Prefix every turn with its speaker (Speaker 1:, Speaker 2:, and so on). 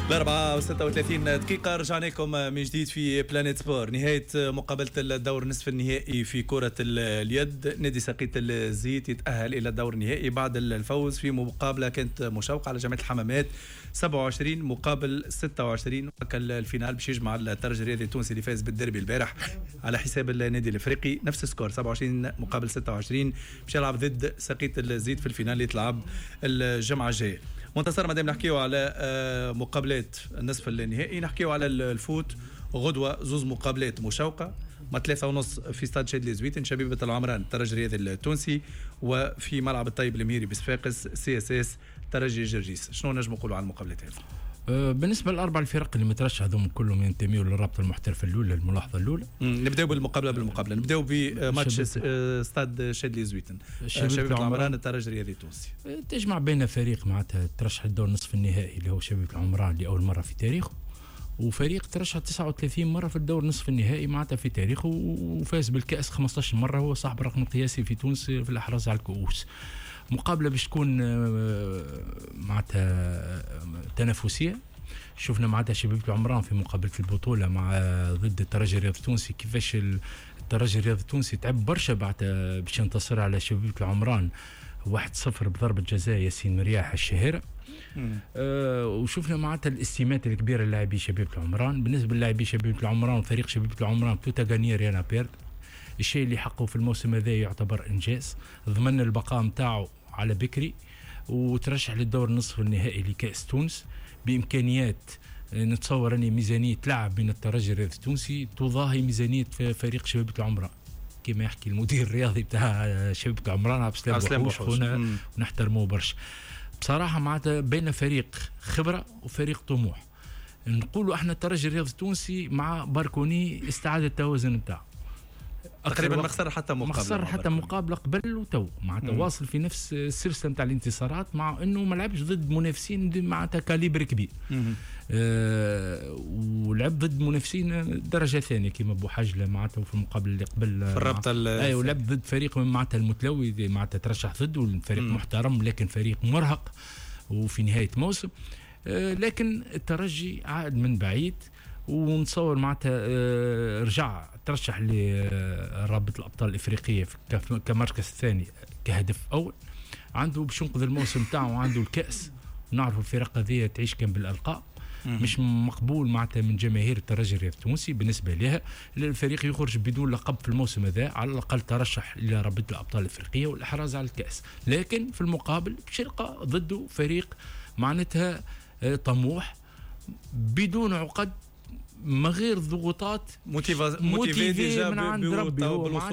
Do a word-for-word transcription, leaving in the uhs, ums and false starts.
Speaker 1: الأربعة وستة وثلاثين دقيقة رجعنا لكم من جديد في بلانيت سبور. نهاية مقابلة الدور نصف النهائي في كرة اليد، نادي ساقية الزيت يتأهل إلى الدور النهائي بعد الفوز في مقابلة كانت مشوقة على جامعة الحمامات سبعة وعشرين مقابل ستة وعشرين. الفينال باش يجمع الترجي الرياضي التونسي اللي فاز بالديربي البارح على حساب النادي الافريقي، نفس السكور سبعة وعشرين مقابل ستة وعشرين، باش يلعب ضد ساقية الزيت في الفينال اللي تلعب الجمعة الجاية. منتصر مادام نحكيو على مقابلات النصف النهائي، نحكيو على الفوت. غدوة زوز مقابلات مشوقة، ما ثلاثة ونص في استاد شادلي زويتن شبيبة العمران الترجي الرياضي التونسي، وفي ملعب الطيب المهيري بصفاقس سي اس اس ترجي جرجيس. شنو نجم نقولوا على المقابلات هذه؟
Speaker 2: بالنسبه للاربع الفرق اللي مترشح هذوم كلهم ينتميوا للرابطه المحترفه الاولى الملاحظه الاولى.
Speaker 1: نبداو بالمقابله بالمقابله نبداو بماتش استاد شادلي زويتن شبيبه العمران الترجي الرياضي التونسي.
Speaker 2: تجمع بين فريق معناتها ترشح الدور نصف النهائي اللي هو شبيبه العمران لاول مره في تاريخه، وفريق ترشح تسعة وثلاثين مره في الدور نصف النهائي معناتها في تاريخه، وفاز بالكاس خمسة عشر مره، هو صاحب الرقم القياسي في تونس في الاحراز على الكؤوس. مقابله باش تكون معناتها تنافسيه. شفنا معناتها شبيبة العمران في مقابله البطوله مع ضد الترجي الرياضي التونسي كيفاش الترجي الرياضي التونسي تعب برشا بعد باش ينتصر على شبيبة العمران واحد صفر بضربه جزاء ياسين مرياح الشهيره. آه وشفنا معناتها الاستيمات الكبيره للاعبي شبيبة العمران. بالنسبه للاعبي شبيبة العمران فريق شبيبة العمران توتا غاني ريانا بيرد، الشيء اللي حقه في الموسم هذا يعتبر انجاز، ضمن البقاء نتاعو على بكري وترشح للدور نصف النهائي لكأس تونس بامكانيات نتصور ان ميزانيه تلعب بين الترجي الرياضي التونسي تضاهي ميزانيه فريق شبيبة العمران كما يحكي المدير الرياضي بتاع شبيبة العمران عبد السلام بوحوش خونا ونحترموه برشا. بصراحه معناتها بين فريق خبره وفريق طموح. نقولوا احنا الترجي الرياضي التونسي مع باركوني استعاد التوازن نتاعو،
Speaker 1: تقريبا ما خسر حتى مقابله،
Speaker 2: ما خسر حتى مقابله قبل وتو معناتها واصل في نفس السلسله نتاع الانتصارات، مع انه ما لعبش ضد منافسين معناتها كاليبر كبير. آه ولعب ضد منافسين درجه ثانيه كما بوحجله معناتها في المقابله اللي قبل
Speaker 1: في الرابطه.
Speaker 2: اي ولعب ضد فريق معناتها المتلوي معناتها ترشح ضده، الفريق مم. محترم لكن فريق مرهق وفي نهايه موسم. آه لكن الترجي عاد من بعيد، ونتصور معناتها آه رجع ترشح لرابطة الأبطال الإفريقية كمركز ثاني كهدف أول، عنده باش ينقذ الموسم تاعه وعنده الكأس. نعرف الفرق هذه تعيش كان بالألقاب، مش مقبول معناتها من جماهير الترجي الرياضي التونسي بالنسبة لها الفريق يخرج بدون لقب في الموسم هذا، على الأقل ترشح إلى رابطة الأبطال الإفريقية والإحراز على الكأس. لكن في المقابل باش يلقى ضده فريق معناتها طموح بدون عقد، ما غير ضغوطات،
Speaker 1: موتيفي من عند ربي.